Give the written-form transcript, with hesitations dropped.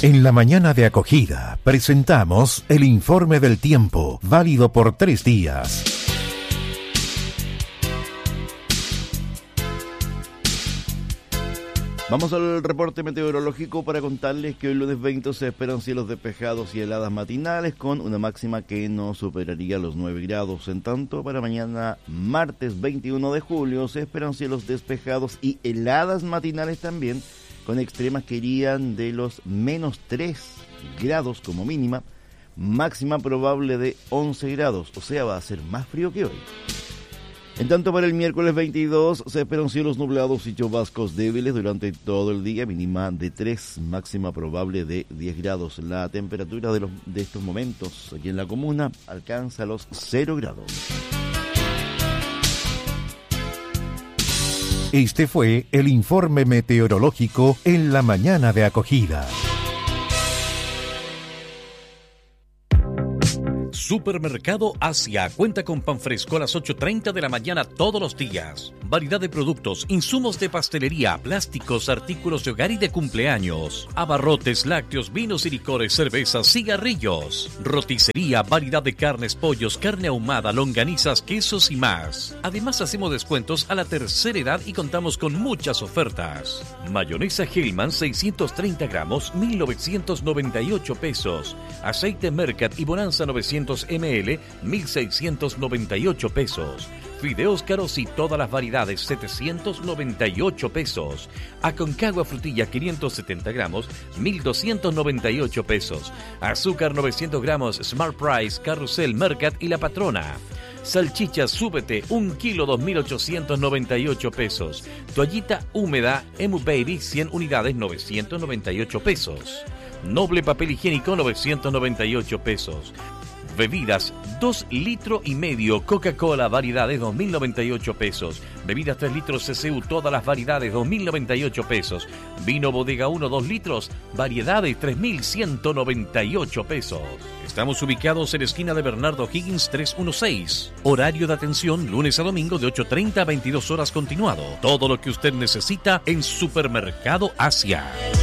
En la mañana de acogida presentamos el informe del tiempo, válido por 3 días. Vamos al reporte meteorológico para contarles que hoy lunes 20 se esperan cielos despejados y heladas matinales con una máxima que no superaría los 9 grados. En tanto, para mañana martes 21 de julio se esperan cielos despejados y heladas matinales también, con extremas que irían de los menos 3 grados como mínima, máxima probable de 11 grados, o sea, va a ser más frío que hoy. En tanto, para el miércoles 22 se esperan cielos nublados y chubascos débiles durante todo el día, mínima de 3, máxima probable de 10 grados. La temperatura de estos momentos aquí en la comuna alcanza los 0 grados. Este fue el informe meteorológico en la mañana de acogida. Supermercado Asia cuenta con pan fresco a las 8:30 de la mañana todos los días. Variedad de productos, insumos de pastelería, plásticos, artículos de hogar y de cumpleaños. Abarrotes, lácteos, vinos y licores, cervezas, cigarrillos. Roticería, variedad de carnes, pollos, carne ahumada, longanizas, quesos y más. Además hacemos descuentos a la tercera edad y contamos con muchas ofertas. Mayonesa Hellman 630 gramos, 1.998 pesos. Aceite Mercat y Bonanza 900 ml, 1.698 pesos. Fideos caros y todas las variedades, 798 pesos. Aconcagua frutilla 570 gramos, 1.298 pesos. Azúcar 900 gramos, Smart Price, Carrusel, Mercat y La Patrona. Salchicha Súbete, 1 kilo, 2.898 pesos. Toallita húmeda, Emu Baby, 100 unidades, 998 pesos. Noble papel higiénico, 998 pesos. Bebidas, 2 litros y medio, Coca-Cola, variedades, 2.098 pesos. Bebidas 3 litros CCU, todas las variedades, 2.098 pesos. Vino Bodega 1, 2 litros, variedades, 3.198 pesos. Estamos ubicados en la esquina de Bernardo Higgins 316. Horario de atención, lunes a domingo de 8:30 a 22 horas continuado. Todo lo que usted necesita en Supermercado Asia.